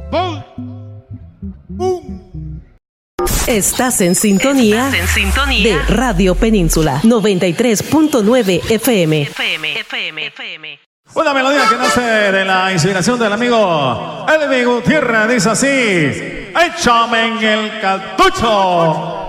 2, 1. Estás en sintonía de Radio Península 93.9 FM. Una melodía que nace de la inspiración del amigo Elvi Gutiérrez. Dice así: échame en el cartucho.